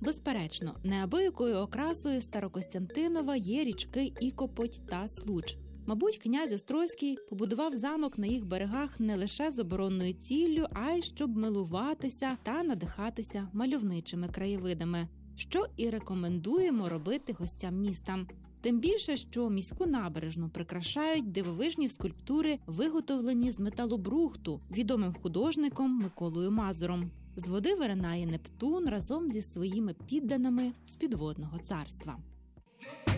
Безперечно, неабиякою окрасою Старокостянтинова є річки Ікопоть та Случ. Мабуть, князь Острозький побудував замок на їх берегах не лише з оборонною ціллю, а й щоб милуватися та надихатися мальовничими краєвидами, що і рекомендуємо робити гостям міста. Тим більше, що міську набережну прикрашають дивовижні скульптури, виготовлені з металобрухту відомим художником Миколою Мазуром. З води виринає Нептун разом зі своїми підданими з підводного царства.